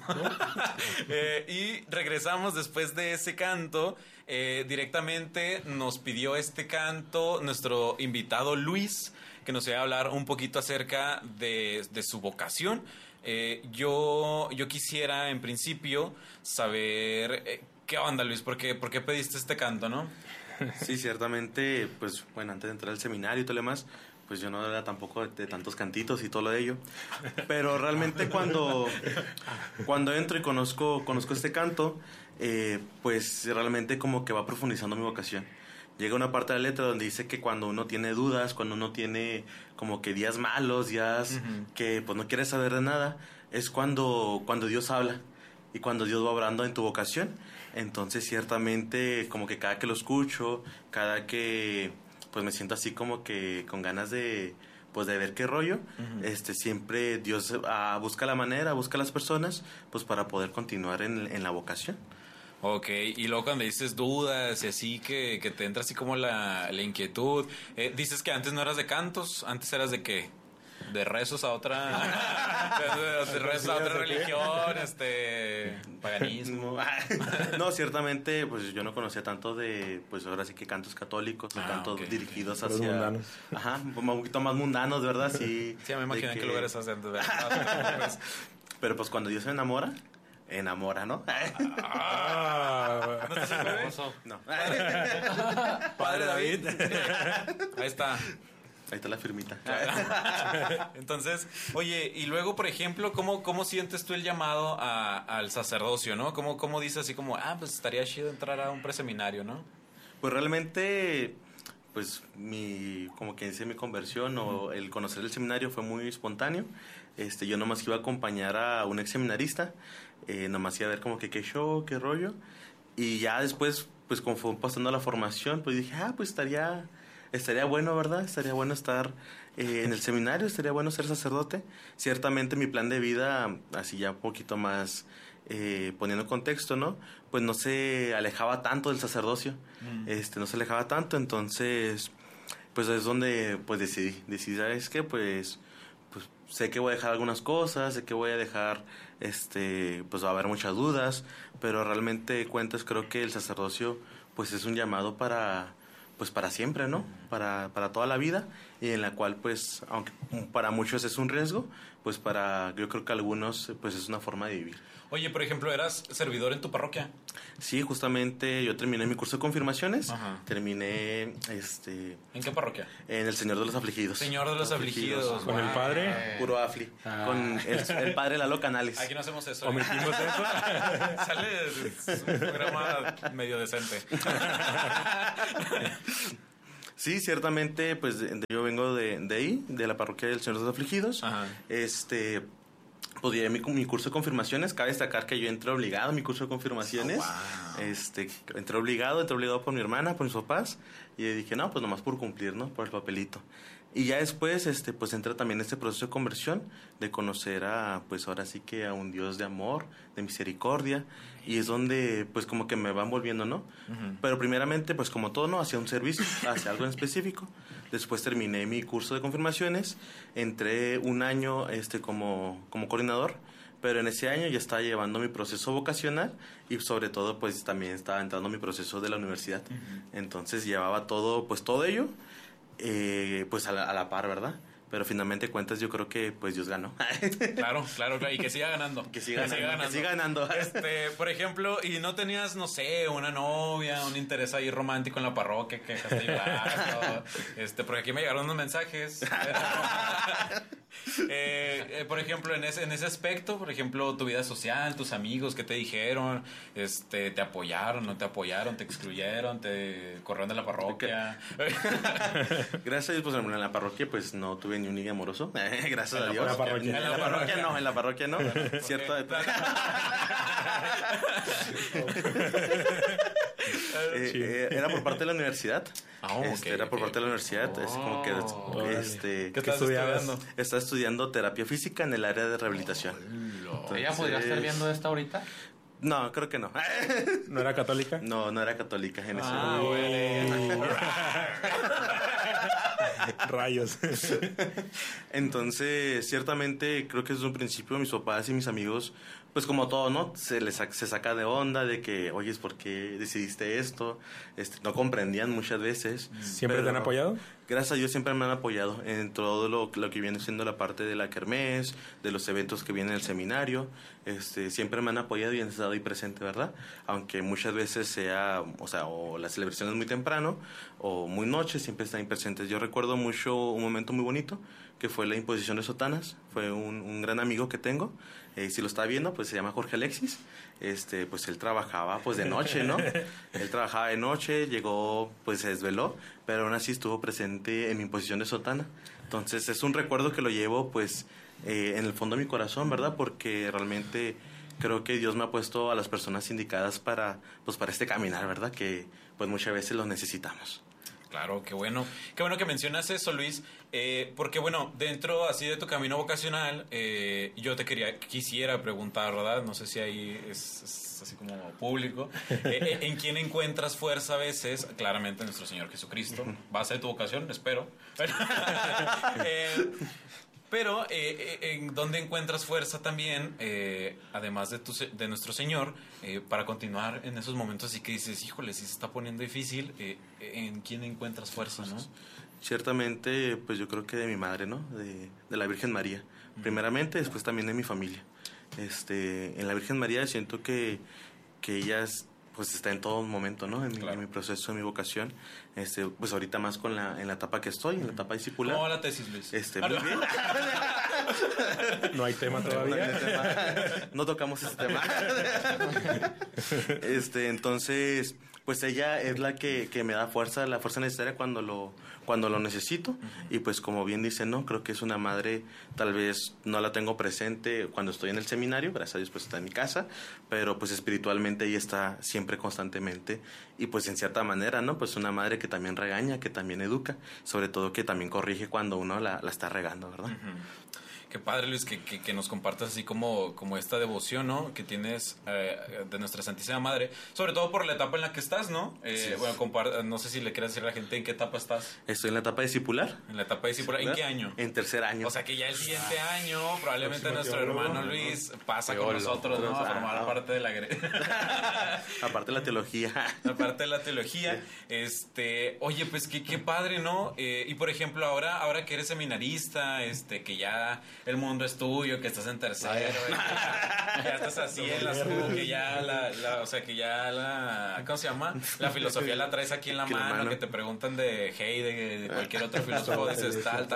Y regresamos después de ese canto. Directamente nos pidió este canto nuestro invitado Luis, que nos iba a hablar un poquito acerca de su vocación. Yo quisiera en principio saber qué onda, Luis, ¿por qué pediste este canto, no? Sí, ciertamente, pues bueno, antes de entrar al seminario y todo lo demás, pues yo no era tampoco de tantos cantitos y todo lo de ello. Pero realmente cuando entro y conozco este canto, pues realmente como que va profundizando mi vocación. Llega una parte de la letra donde dice que cuando uno tiene dudas, cuando uno tiene como que días malos, días que pues no quiere saber de nada, es cuando Dios habla y cuando Dios va obrando en tu vocación. Entonces ciertamente como que cada que lo escucho, cada que pues me siento así como que con ganas de pues de ver qué rollo, siempre Dios busca la manera, busca las personas pues para poder continuar en la vocación. Ok, y luego cuando dices dudas y así que te entra así como la inquietud, dices que antes no eras de cantos, antes eras de qué, de rezos a otra de rezos a otra religión, paganismo. No, ciertamente pues yo no conocía tanto de pues ahora sí que cantos católicos, cantos dirigidos hacia mundanos. Ajá, un poquito más mundanos, ¿verdad? Sí, me imaginé que lugares hacen de pero pues cuando Dios se enamora, ¿no? ¿No estás hermoso? No. Padre David. Ahí está. Ahí está la firmita. Entonces, oye, y luego, por ejemplo, ¿cómo sientes tú el llamado al sacerdocio, no? ¿Cómo dices así como, pues estaría chido entrar a un preseminario, ¿no? Pues realmente, pues como que hice mi conversión o el conocer el seminario fue muy espontáneo. Yo nomás iba a acompañar a un ex seminarista, nomás iba a ver como que qué show, qué rollo. Y ya después, pues como fue pasando la formación, pues dije, pues estaría bueno, ¿verdad? Estaría bueno estar en el seminario, estaría bueno ser sacerdote. Ciertamente mi plan de vida, así ya un poquito más poniendo contexto, ¿no? Pues no se alejaba tanto del sacerdocio, no se alejaba tanto, entonces pues es donde pues decidí, ¿sabes qué? Pues sé que voy a dejar algunas cosas, sé que voy a dejar, pues va a haber muchas dudas, pero realmente cuentas creo que el sacerdocio pues es un llamado para siempre, ¿no? Para toda la vida, y en la cual pues aunque para muchos es un riesgo, pues yo creo que algunos pues es una forma de vivir. Oye, por ejemplo, ¿eras servidor en tu parroquia? Sí, justamente yo terminé mi curso de confirmaciones. Ajá. Terminé ¿En qué parroquia? En el Señor de los Afligidos. Señor de los Afligidos. ¿Con el padre? Puro afli. Con el padre Lalo Canales. Aquí no hacemos eso. ¿Omitimos eso? Sale un programa medio decente. Sí, ciertamente, pues yo vengo de ahí, de la parroquia del Señor de los Afligidos. Ajá. Pues llevé mi curso de confirmaciones. Cabe destacar que yo entré obligado a mi curso de confirmaciones. Wow. Entré obligado por mi hermana, por mis papás. Y dije, no, pues nomás por cumplir, ¿no? Por el papelito. Y ya después, pues entra también este proceso de conversión, de conocer pues ahora sí que a un Dios de amor, de misericordia. Y es donde, pues como que me van volviendo, ¿no? Uh-huh. Pero primeramente, pues como todo, ¿no? Hacia un servicio, hacia algo en específico. Después terminé mi curso de confirmaciones. Entré un año, como coordinador. Pero en ese año ya estaba llevando mi proceso vocacional y sobre todo pues también estaba entrando mi proceso de la universidad. Uh-huh. Entonces llevaba todo ello pues a la par, ¿verdad? Pero finalmente cuentas yo creo que pues Dios ganó. Claro, y que siga ganando. Que siga ganando. Por ejemplo, ¿y no tenías, no sé, una novia, un interés ahí romántico en la parroquia que dejaste llevar? Porque aquí me llegaron unos mensajes. Por ejemplo, en ese aspecto, por ejemplo, tu vida social, tus amigos, ¿qué te dijeron? ¿Te apoyaron, no te apoyaron, te excluyeron, te corrieron de la parroquia? Gracias a Dios, pues en la parroquia pues no tuve ni un ligue amoroso. Gracias a Dios. En la parroquia no. Cierto. Era por parte de la universidad. Era por parte de la universidad. Es como que ¿qué estás estudiando? Está estudiando terapia física en el área de rehabilitación. Entonces, ¿ella podría estar viendo esto ahorita? No, creo que no. ¿No era católica? No era católica en ese bueno. Rayos. Entonces, ciertamente creo que desde un principio mis papás y mis amigos pues como todo, ¿no? Se saca de onda de que, oye, ¿por qué decidiste esto? No comprendían muchas veces. ¿Siempre te pero han apoyado? Gracias a Dios siempre me han apoyado en todo lo que viene siendo la parte de la kermés, de los eventos que vienen en el seminario. Siempre me han apoyado y han estado ahí presente, ¿verdad? Aunque muchas veces sea, o la celebración es muy temprano o muy noche, siempre están ahí presentes. Yo recuerdo mucho un momento muy bonito que fue la imposición de sotanas. Fue un gran amigo que tengo. Si lo está viendo, pues se llama Jorge Alexis. Pues él trabajaba pues de noche, ¿no? Él trabajaba de noche, llegó, pues se desveló, pero aún así estuvo presente en mi imposición de sotana. Entonces es un recuerdo que lo llevo pues en el fondo de mi corazón, ¿verdad? Porque realmente creo que Dios me ha puesto a las personas indicadas para este caminar, ¿verdad? Que pues muchas veces lo necesitamos. Claro, qué bueno. Qué bueno que mencionas eso, Luis, porque bueno, dentro así de tu camino vocacional, yo quisiera preguntar, ¿verdad? No sé si ahí es así como público, ¿en quién encuentras fuerza a veces? Claramente en nuestro Señor Jesucristo. ¿Va a ser tu vocación? Espero. Pero, ¿en dónde encuentras fuerza también, además de nuestro Señor, para continuar en esos momentos así que dices, híjole, si se está poniendo difícil, ¿en quién encuentras fuerza, no? Ciertamente, pues yo creo que de mi madre, ¿no? De la Virgen María. Primeramente, después también de mi familia. En la Virgen María siento que ella pues está en todo momento, ¿no? En mi proceso, en mi vocación. Pues ahorita más en la etapa que estoy, en la etapa discipular. ¿Cómo va la tesis, Luis? Muy bien. No hay tema todavía. No tocamos ese tema. Entonces, pues ella es la que me da fuerza, la fuerza necesaria cuando lo necesito. Y pues como bien dice, no, creo que es una madre, tal vez no la tengo presente cuando estoy en el seminario, gracias a Dios pues está en mi casa, pero pues espiritualmente ella está siempre constantemente. Y pues en cierta manera, ¿no? Pues una madre que también regaña, que también educa, sobre todo que también corrige cuando uno la está regando, ¿verdad? Qué padre, Luis, que nos compartas así como esta devoción, ¿no? Que tienes de nuestra Santísima Madre, sobre todo por la etapa en la que estás, ¿no? Sí. Bueno, no sé si le quieres decir a la gente en qué etapa estás. Estoy en la etapa discipular. En la etapa discipular, ¿en qué año? En tercer año. O sea que ya el siguiente año, probablemente nuestro hermano Luis pasa con nosotros, ¿no? A formar parte de la aparte de la teología. Aparte de la teología. Oye, pues qué padre, ¿no? Y por ejemplo, ahora que eres seminarista, que ya el mundo es tuyo, que estás en tercero, ya estás así en las que ya ¿cómo se llama? La filosofía la traes aquí en la mano, que te preguntan de Heidegger, de cualquier otro filósofo, dices tal.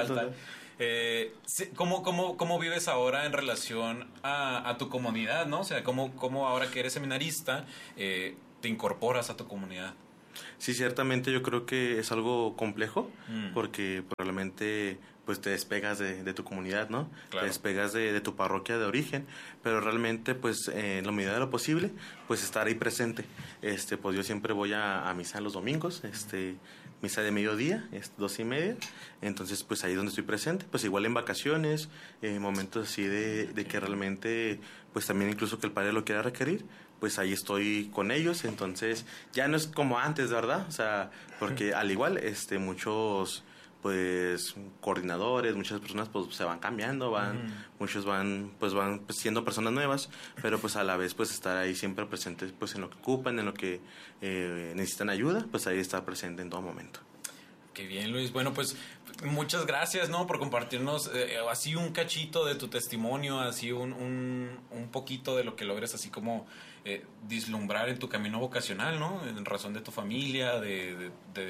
¿Cómo vives ahora en relación a tu comunidad, no? O sea, ¿cómo ahora que eres seminarista te incorporas a tu comunidad? Sí, ciertamente yo creo que es algo complejo, porque probablemente pues te despegas de tu comunidad, ¿no? Claro. Te despegas de tu parroquia de origen, pero realmente pues en la medida de lo posible pues estar ahí presente. Pues yo siempre voy a misa los domingos, misa de mediodía, 2:30, entonces pues ahí es donde estoy presente, pues igual en vacaciones, momentos así de que realmente pues también incluso que el padre lo quiera requerir, pues ahí estoy con ellos. Entonces ya no es como antes, ¿verdad? O sea, porque al igual muchos pues coordinadores, muchas personas pues se van cambiando, muchos van siendo personas nuevas, pero pues a la vez pues estar ahí siempre presentes pues en lo que ocupan, en lo que necesitan ayuda, pues ahí estar presente en todo momento. Qué bien, Luis. Bueno, pues muchas gracias, ¿no? Por compartirnos así un cachito de tu testimonio, así un poquito de lo que logres así como vislumbrar en tu camino vocacional, ¿no? En razón de tu familia, de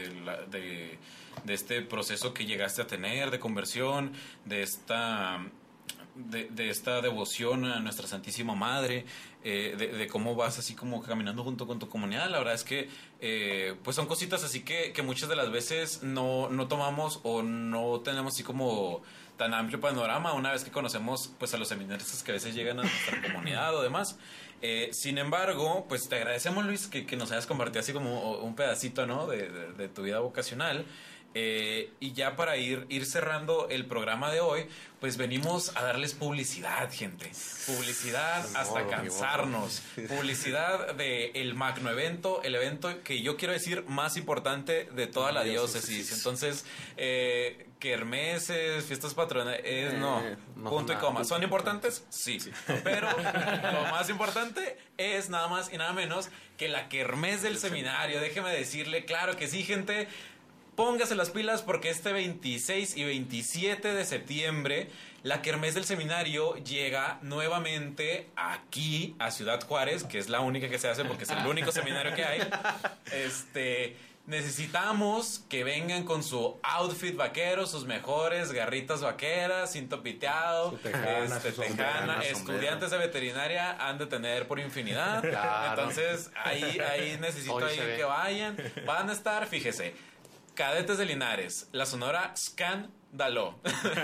este proceso que llegaste a tener de conversión, de esta devoción a nuestra Santísima Madre, de cómo vas así como caminando junto con tu comunidad. La verdad es que pues son cositas así que muchas de las veces no tomamos o no tenemos así como tan amplio panorama una vez que conocemos pues a los seminaristas que a veces llegan a nuestra comunidad o demás. Sin embargo, pues te agradecemos, Luis, que nos hayas compartido así como un pedacito, ¿no? de tu vida vocacional. Y ya para ir cerrando el programa de hoy, pues venimos a darles publicidad, gente. Publicidad hasta cansarnos. Publicidad de el magno evento, el evento que yo quiero decir más importante de toda la diócesis. Entonces, kermeses, fiestas patronales, no, punto y coma. ¿Son importantes? Sí. Pero lo más importante es nada más y nada menos que la kermés del seminario. Déjeme decirle, claro que sí, gente. Póngase las pilas porque este 26 y 27 de septiembre la kermés del seminario llega nuevamente aquí a Ciudad Juárez, que es la única que se hace porque es el único seminario que hay. Necesitamos que vengan con su outfit vaquero, sus mejores garritas vaqueras, cinto piteado, tejana, estudiantes de veterinaria han de tener por infinidad. Claro. Entonces ahí necesito ahí que vayan. Van a estar, fíjese, Cadetes de Linares, la Sonora Scandaló,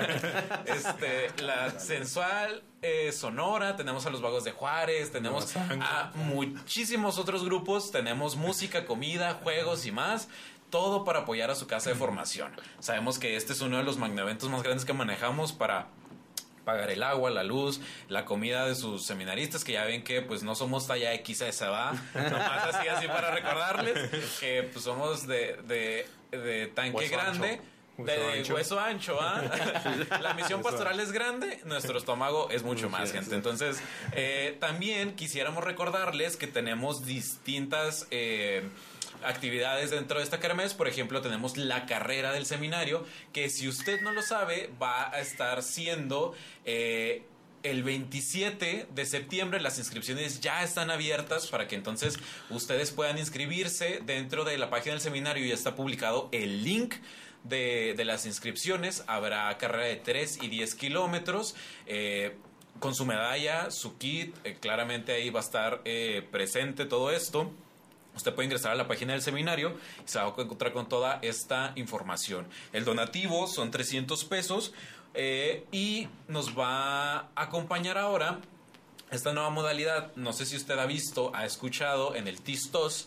la sensual Sonora, tenemos a los Vagos de Juárez, tenemos a muchísimos otros grupos, tenemos música, comida, juegos y más, todo para apoyar a su casa de formación. Sabemos que este es uno de los magnoeventos más grandes que manejamos para pagar el agua, la luz, la comida de sus seminaristas, que ya ven que pues no somos talla XS, ¿va? Nomás así para recordarles que pues somos de tanque hueso grande, hueso ancho, ¿ah? La misión pastoral es grande, nuestro estómago es mucho más, gente. Entonces, también quisiéramos recordarles que tenemos distintas actividades dentro de esta kermés. Por ejemplo, tenemos la carrera del seminario, que si usted no lo sabe, va a estar siendo el 27 de septiembre. Las inscripciones ya están abiertas para que entonces ustedes puedan inscribirse. Dentro de la página del seminario ya está publicado el link de las inscripciones. Habrá carrera de 3 y 10 kilómetros con su medalla, su kit, claramente ahí va a estar presente todo esto. Usted puede ingresar a la página del seminario y se va a encontrar con toda esta información. El donativo son 300 pesos y nos va a acompañar ahora esta nueva modalidad. No sé si usted ha visto, ha escuchado en el Tistos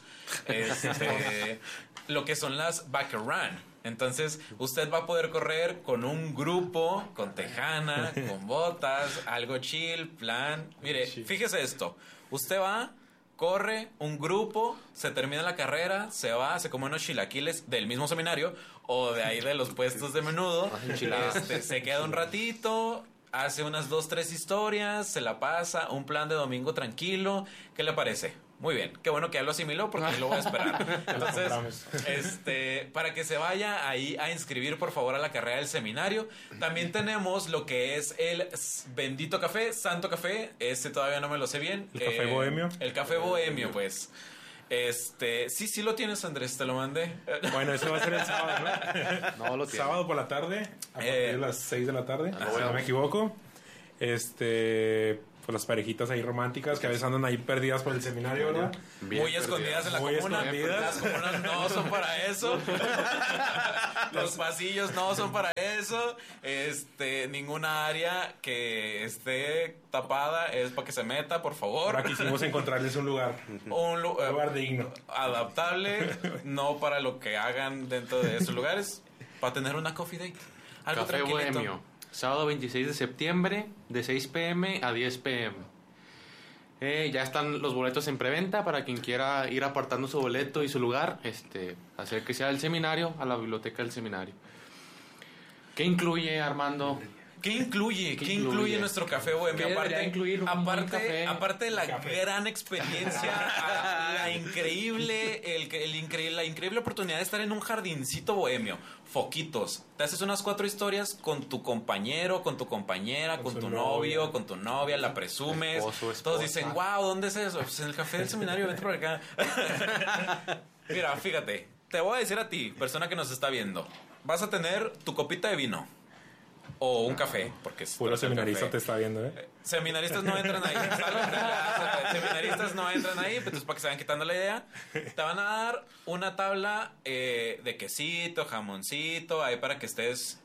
lo que son las Backer Run. Entonces, usted va a poder correr con un grupo, con tejana, con botas, algo chill, plan. Mire, fíjese esto. Usted va, corre un grupo, se termina la carrera, se va, se come unos chilaquiles del mismo seminario o de ahí de los puestos de menudo, se queda un ratito, hace unas 2-3 historias, se la pasa, un plan de domingo tranquilo. ¿Qué le parece? Muy bien, qué bueno que ya lo asimiló porque lo voy a esperar. Entonces, para que se vaya ahí a inscribir, por favor, a la carrera del seminario. También tenemos lo que es el bendito café, santo café. Todavía no me lo sé bien. El café bohemio. El café bohemio, pues. Sí lo tienes, Andrés, te lo mandé. Bueno, eso va a ser el sábado, ¿no? No lo tiene. Sábado por la tarde, a partir de las 6 de la tarde, si no me equivoco. Pues las parejitas ahí románticas que a veces andan ahí perdidas por el seminario, ¿verdad? Muy escondidas en la comuna. Las comunas no son para eso. Los pasillos no son para eso. Ninguna área que esté tapada es para que se meta, por favor. Ahora quisimos encontrarles un lugar. Un lugar digno. Adaptable, no para lo que hagan dentro de esos lugares. Para tener una coffee date. Algo Café tranquilito. Bohemio. Sábado 26 de septiembre, de 6 p.m. a 10 p.m. Ya están los boletos en preventa para quien quiera ir apartando su boleto y su lugar. Acérquese al seminario, a la biblioteca del seminario. ¿Qué incluye, Armando? ¿Qué incluye nuestro café bohemio? Aparte de la gran experiencia, la increíble oportunidad de estar en un jardincito bohemio. Foquitos. Te haces unas 4 historias con tu compañero, con tu compañera, con tu novio, con tu novia, la presumes. Esposa. Todos dicen, wow, ¿dónde es eso? Pues en el café del seminario, vete por acá. Mira, fíjate, te voy a decir a ti, persona que nos está viendo, vas a tener tu copita de vino. O un café, porque es puro seminarista te está viendo, ¿eh? Seminaristas no entran ahí. Seminaristas no entran ahí, entonces para que se vayan quitando la idea. Te van a dar una tabla de quesito, jamoncito, ahí para que estés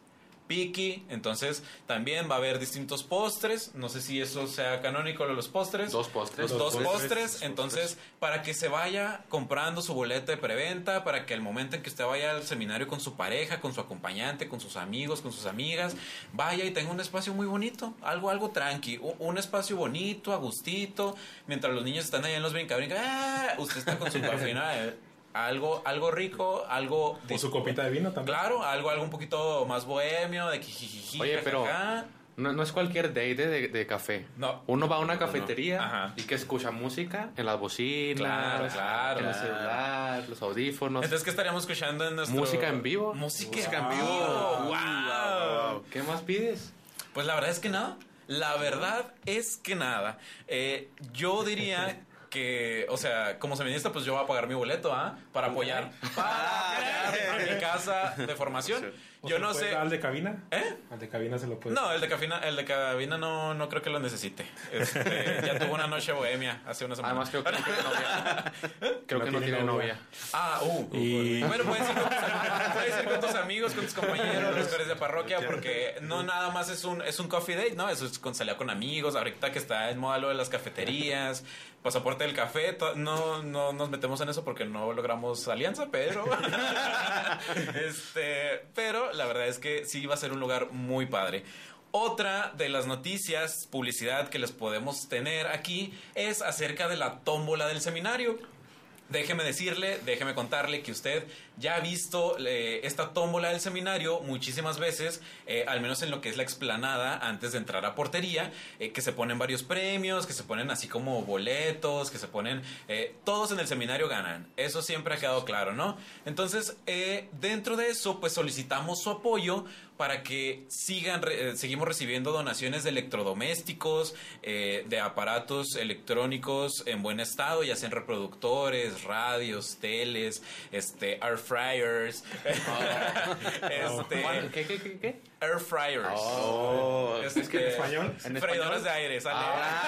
piqui. Entonces también va a haber distintos postres. No sé si eso sea canónico de los postres. Dos postres. Los dos postres. Entonces, para que se vaya comprando su boleto de preventa, para que al momento en que usted vaya al seminario con su pareja, con su acompañante, con sus amigos, con sus amigas, vaya y tenga un espacio muy bonito, algo tranqui, un espacio bonito, a gustito, mientras los niños están ahí en los brinca, usted está con su cafina, algo rico, algo o su copita de vino también. Claro, algo un poquito más bohemio, de jijijiji. Oye, pero no es cualquier date de café. No. Uno va a una cafetería y que escucha música en las bocinas, claro, en el celular, los audífonos. Entonces, ¿qué estaríamos escuchando en nuestro... ¿Música en vivo? Música en vivo. ¡Wow! ¿Qué más pides? Pues la verdad es que nada. La verdad es que nada. Yo diría que, o sea, como seminarista, pues yo voy a pagar mi boleto, para apoyar a mi casa de formación. Yo no sé. ¿Al de cabina? ¿Al de cabina se lo puede? No, el de cabina no creo que lo necesite. Ya tuvo una noche bohemia hace una semana. Además, creo que no tiene novia. Creo que no tiene novia. Bueno, puedes ir con tus amigos, con tus compañeros, los de parroquia, porque no nada más es un coffee date, ¿no? Eso es con salir con amigos. Ahorita que está en moda lo de las cafeterías, pasaporte del café, no nos metemos en eso porque no logramos alianza, pero pero la verdad es que sí va a ser un lugar muy padre. Otra de las noticias, publicidad que les podemos tener aquí es acerca de la tómbola del seminario. Déjeme contarle que usted ya ha visto esta tómbola del seminario muchísimas veces, al menos en lo que es la explanada antes de entrar a portería, que se ponen varios premios, que se ponen así como boletos, que se ponen... todos en el seminario ganan. Eso siempre ha quedado claro, ¿no? Entonces, dentro de eso, pues solicitamos su apoyo para que seguimos recibiendo donaciones de electrodomésticos, de aparatos electrónicos en buen estado, ya sean reproductores, radios, teles, air fryers. ¿Qué? Air fryers. ¿Es que en español? Freidores de aire, sale.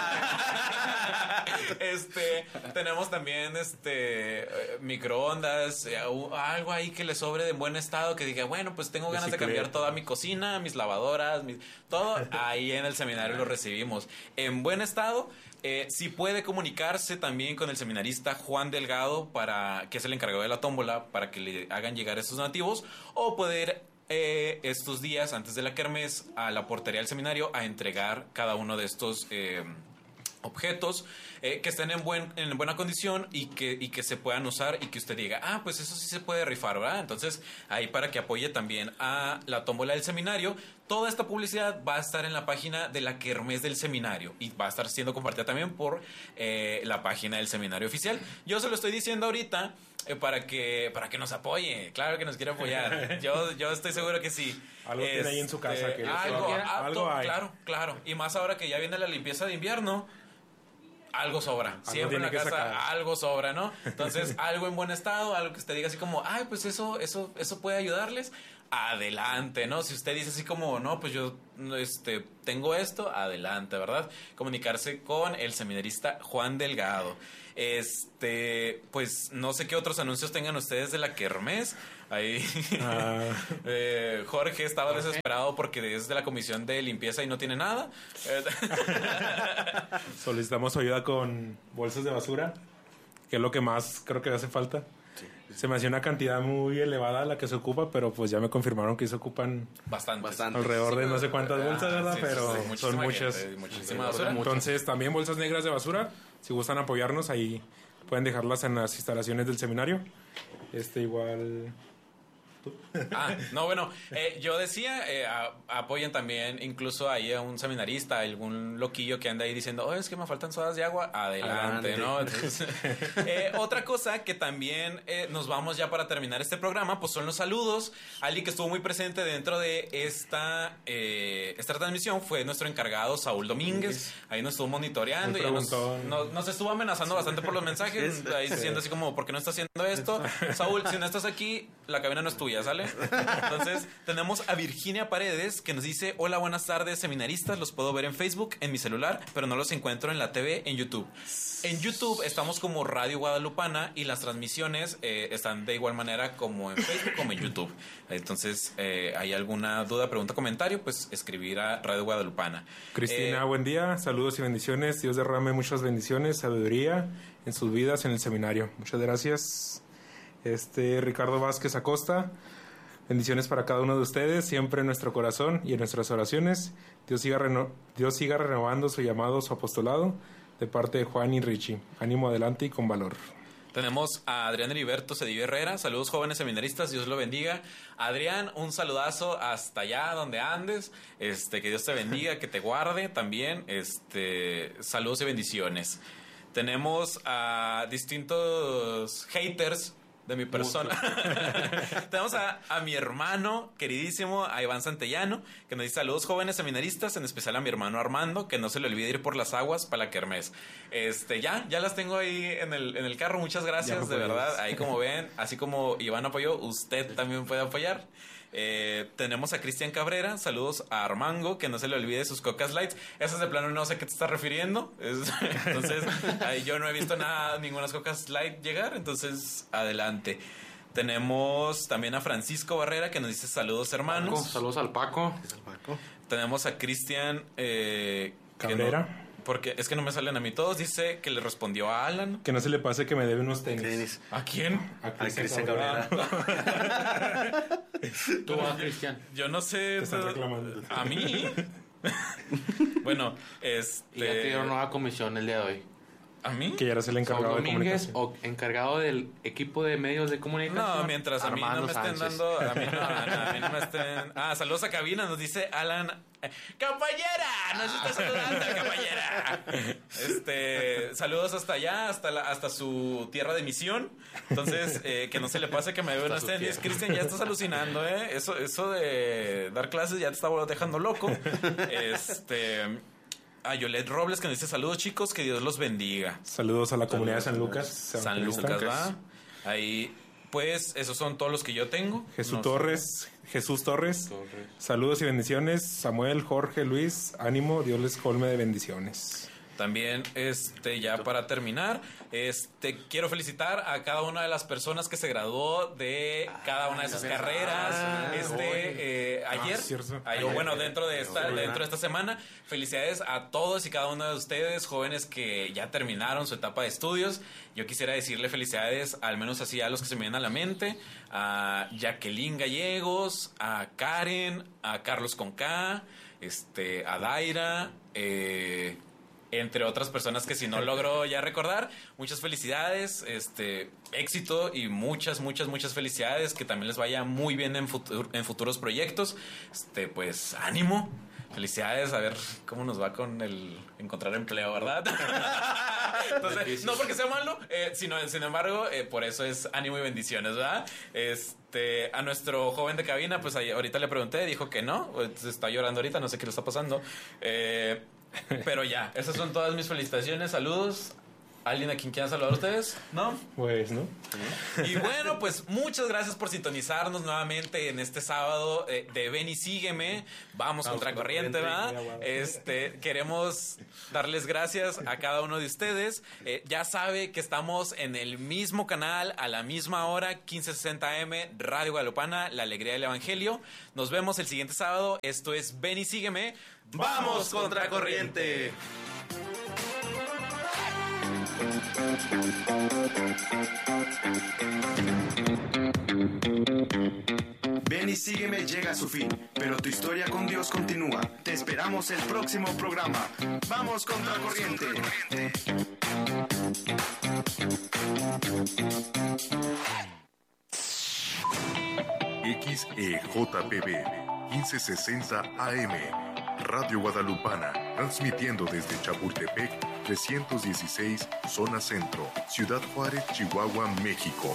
Tenemos también microondas, algo ahí que le sobre de buen estado, que diga, bueno, pues tengo ganas de cambiar toda mi cocina, mis lavadoras, todo. Ahí en el seminario lo recibimos en buen estado. Si puede comunicarse también con el seminarista Juan Delgado, que es el encargado de la tómbola, para que le hagan llegar estos donativos, o puede ir estos días antes de la kermés a la portería del seminario a entregar cada uno de estos objetos que estén en buena condición y que se puedan usar y que usted diga, pues eso sí se puede rifar, ¿verdad? Entonces, ahí para que apoye también a la tómbola del seminario. Toda esta publicidad va a estar en la página de la kermés del seminario y va a estar siendo compartida también por la página del seminario oficial. Yo se lo estoy diciendo ahorita para que nos apoye. Claro que nos quiere apoyar. Yo estoy seguro que sí. Algo tiene ahí en su casa que algo hay. Claro. Y más ahora que ya viene la limpieza de invierno, algo sobra. Siempre en la casa algo sobra, ¿no? Entonces, algo en buen estado, algo que usted diga así como, pues eso puede ayudarles. Adelante, ¿no? Si usted dice así como, no, pues yo tengo esto, adelante, ¿verdad? Comunicarse con el seminarista Juan Delgado. Pues no sé qué otros anuncios tengan ustedes de la kermés. Ahí Jorge estaba desesperado porque es de la comisión de limpieza y no tiene nada. Solicitamos ayuda con bolsas de basura, que es lo que más creo que hace falta. Se me hacía una cantidad muy elevada la que se ocupa, pero pues ya me confirmaron que se ocupan bastante. Alrededor de no sé cuántas bolsas, ¿verdad? Pero son muchas. Muchísima basura. Entonces, también bolsas negras de basura. Si gustan apoyarnos, ahí pueden dejarlas en las instalaciones del seminario. Igual... yo decía, apoyen también incluso ahí a un seminarista, a algún loquillo que anda ahí diciendo, es que me faltan sodas de agua, adelante. ¿No? Entonces, otra cosa que también nos vamos ya para terminar este programa, pues son los saludos. Alguien que estuvo muy presente dentro de esta transmisión fue nuestro encargado Saúl Domínguez. Ahí nos estuvo monitoreando y nos estuvo amenazando bastante por los mensajes, ahí diciendo así como, ¿por qué no está haciendo esto? Saúl, si no estás aquí, la cabina no es tuya. tuya, ¿sale? Entonces, tenemos a Virginia Paredes que nos dice: hola, buenas tardes, seminaristas. Los puedo ver en Facebook, en mi celular, pero no los encuentro en la TV, en YouTube. En YouTube estamos como Radio Guadalupana y las transmisiones están de igual manera como en Facebook, como en YouTube. Entonces, ¿hay alguna duda, pregunta, comentario? Pues escribir a Radio Guadalupana. Cristina, buen día, saludos y bendiciones. Dios derrame muchas bendiciones, sabiduría en sus vidas en el seminario. Muchas gracias. Ricardo Vázquez Acosta, bendiciones para cada uno de ustedes, siempre en nuestro corazón y en nuestras oraciones. Dios siga renovando su llamado, su apostolado, de parte de Juan y Richie. Ánimo adelante y con valor. Tenemos a Adrián Heriberto Cedillo Herrera. Saludos, jóvenes seminaristas, Dios lo bendiga. Adrián, un saludazo hasta allá donde andes. Que Dios te bendiga, que te guarde también. Saludos y bendiciones. Tenemos a distintos haters de mi persona. Tenemos a mi hermano queridísimo, a Iván Santellano, que nos dice: saludos, jóvenes seminaristas, en especial a mi hermano Armando, que no se le olvide ir por las aguas para la kermés. Ya las tengo ahí en el carro. Muchas gracias, de verdad. Ahí, como ven, así como Iván apoyó, usted también puede apoyar. Tenemos a Cristian Cabrera. Saludos a Armango, que no se le olvide sus Cocas Lights. Esas de plano no sé a qué te estás refiriendo. Entonces, ahí yo no he visto ningunas Cocas Light llegar. Entonces, adelante. Tenemos también a Francisco Barrera, que nos dice: saludos, hermanos. Saludos al Paco. Tenemos a Cristian Cabrera. Porque es que no me salen a mí todos. Dice que le respondió a Alan. Que no se le pase que me debe unos tenis. ¿A quién? A Cristian Cabrera. Tú, Cristian. Yo no sé. Te están reclamando. ¿A mí? Bueno, Y ya te dieron nueva comisión el día de hoy. ¿A mí? Que ya eres el encargado Saúl de Domínguez, comunicación. o encargado del equipo de medios de comunicación. No, mientras a mí no me estén Sánchez. dando. A mí no me estén. Saludos a cabina, nos dice Alan. ¡Caballera! Nos está saludando, caballera. Saludos hasta allá, hasta su tierra de misión. Entonces, que no se le pase que me debe unos tenis. Cristian, ya estás alucinando, ¿eh? Eso de dar clases ya te está dejando loco. A Yolet Robles, que nos dice: saludos, chicos, que Dios los bendiga. Saludos a la comunidad de San Lucas. San Lucas, ¿va? Ahí, pues, esos son todos los que yo tengo. Jesús Torres. Saludos y bendiciones. Samuel, Jorge, Luis, ánimo, Dios les colme de bendiciones. También, ya para terminar, quiero felicitar a cada una de las personas que se graduó de cada una de esas carreras. Ayer, dentro de esta semana. Felicidades a todos y cada uno de ustedes, jóvenes que ya terminaron su etapa de estudios. Yo quisiera decirle felicidades, al menos así a los que se me vienen a la mente, a Jacqueline Gallegos, a Karen, a Carlos Conca, a Daira, entre otras personas que si no logro ya recordar. Muchas felicidades, éxito y muchas felicidades, que también les vaya muy bien en futuros proyectos. Pues ánimo, felicidades, a ver cómo nos va con el encontrar empleo, ¿verdad? Entonces, no porque sea malo, sin embargo, por eso es ánimo y bendiciones, ¿verdad? A nuestro joven de cabina, pues ahorita le pregunté, dijo que no, está llorando ahorita, no sé qué le está pasando. Pero ya, esas son todas mis felicitaciones, saludos. ¿Alguien a quien quieran saludar a ustedes? ¿No? Pues, ¿no? Y bueno, pues muchas gracias por sintonizarnos nuevamente en este sábado de Ven y Sígueme. Vamos contracorriente, ¿verdad? Queremos darles gracias a cada uno de ustedes. Ya sabe que estamos en el mismo canal, a la misma hora, 1560 AM, Radio Guadalupana, La Alegría del Evangelio. Nos vemos el siguiente sábado. Esto es Ven y Sígueme. ¡Vamos contracorriente! Ven y Sígueme llega a su fin, pero tu historia con Dios continúa. Te esperamos el próximo programa. ¡Vamos contracorriente! XEJPB 1560 AM Radio Guadalupana, transmitiendo desde Chapultepec 316, zona centro, Ciudad Juárez, Chihuahua, México.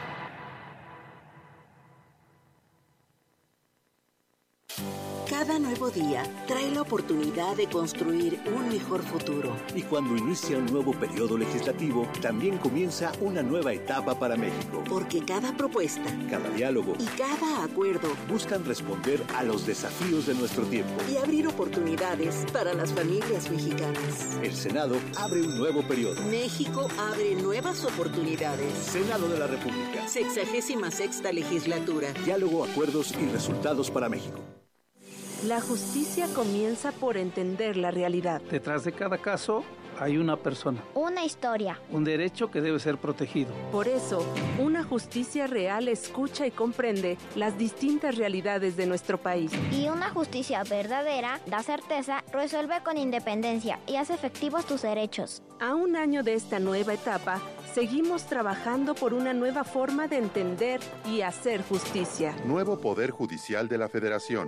Cada nuevo día trae la oportunidad de construir un mejor futuro. Y cuando inicia un nuevo periodo legislativo, también comienza una nueva etapa para México. Porque cada propuesta, cada diálogo y cada acuerdo buscan responder a los desafíos de nuestro tiempo y abrir oportunidades para las familias mexicanas. El Senado abre un nuevo periodo. México abre nuevas oportunidades. Senado de la República. 66ª legislatura. Diálogo, acuerdos y resultados para México. La justicia comienza por entender la realidad. Detrás de cada caso hay una persona. Una historia. Un derecho que debe ser protegido. Por eso, una justicia real escucha y comprende las distintas realidades de nuestro país. Y una justicia verdadera da certeza, resuelve con independencia y hace efectivos tus derechos. A un año de esta nueva etapa, seguimos trabajando por una nueva forma de entender y hacer justicia. Nuevo Poder Judicial de la Federación.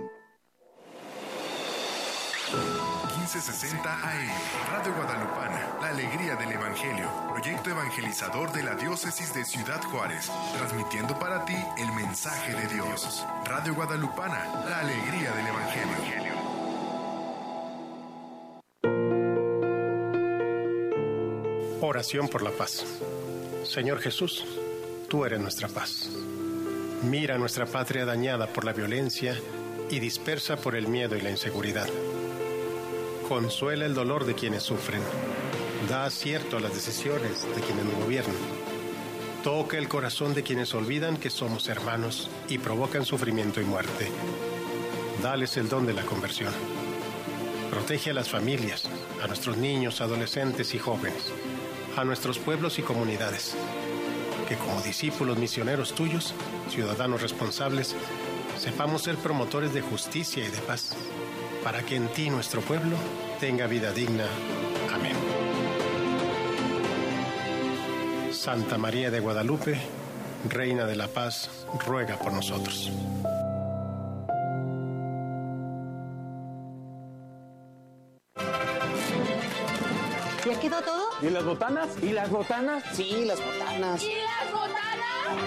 1560 AM, Radio Guadalupana, la alegría del Evangelio, proyecto evangelizador de la Diócesis de Ciudad Juárez, transmitiendo para ti el mensaje de Dios. Radio Guadalupana, la alegría del Evangelio. Oración por la paz. Señor Jesús, tú eres nuestra paz. Mira nuestra patria dañada por la violencia y dispersa por el miedo y la inseguridad. Consuela el dolor de quienes sufren. Da acierto a las decisiones de quienes nos gobiernan. Toca el corazón de quienes olvidan que somos hermanos y provocan sufrimiento y muerte. Dales el don de la conversión. Protege a las familias, a nuestros niños, adolescentes y jóvenes, a nuestros pueblos y comunidades. Que como discípulos misioneros tuyos, ciudadanos responsables, sepamos ser promotores de justicia y de paz, para que en ti nuestro pueblo tenga vida digna. Amén. Santa María de Guadalupe, Reina de la Paz, ruega por nosotros. ¿Ya quedó todo? ¿Y las botanas? ¿Y las botanas? Sí, las botanas. ¿Y las botanas?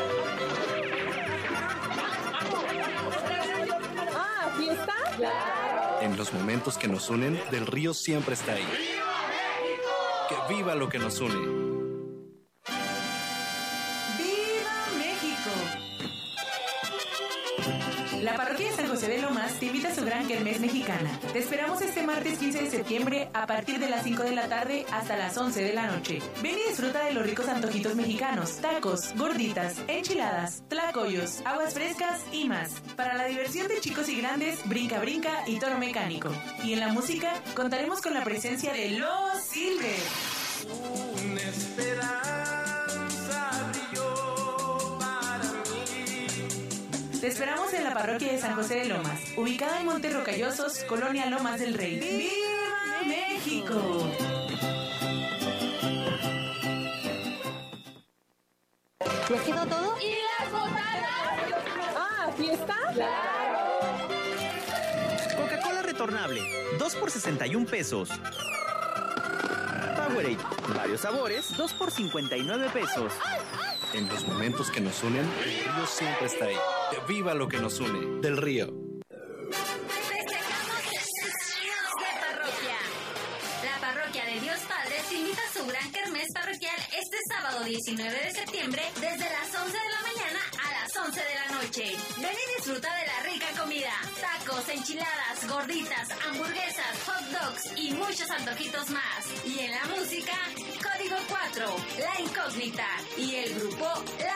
Ah, ¿fiesta? ¡Claro! En los momentos que nos unen, Del Río siempre está ahí. ¡Viva México! ¡Que viva lo que nos une! La parroquia de San José de Lomas te invita a su gran kermés mexicana. Te esperamos este martes 15 de septiembre a partir de las 5 de la tarde hasta las 11 de la noche. Ven y disfruta de los ricos antojitos mexicanos, tacos, gorditas, enchiladas, tlacoyos, aguas frescas y más. Para la diversión de chicos y grandes, brinca brinca y toro mecánico. Y en la música contaremos con la presencia de Los Silver. Una esperanza brilló para mí. Te esperamos en la parroquia de San José de Lomas, ubicada en Montes Rocallosos, Colonia Lomas del Rey. ¡Viva México! ¿Ya quedó todo? ¿Y las botanas? Ah, ¿fiesta? ¡Claro! Coca-Cola retornable, 2 por 61 pesos. Powerade, varios sabores, 2 por 59 pesos. En los momentos que nos unen, Del Río siempre está ahí. ¡Que viva lo que nos une! Del Río. Festejamos años de parroquia. La parroquia de Dios Padre te invita a su gran kermés parroquial este sábado 19 de septiembre desde las 11 de la mañana a las 11 de la noche. Ven y disfruta de la rica comida, tacos, enchiladas, gorditas, hamburguesas, hot dogs y muchos antojitos más. Y en la música, Código 4, La Incógnita y el grupo La